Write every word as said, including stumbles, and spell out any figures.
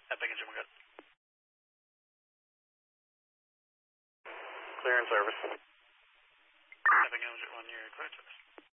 Epic engine, we're good. Clear in service. Epic engine one, you're clear to us.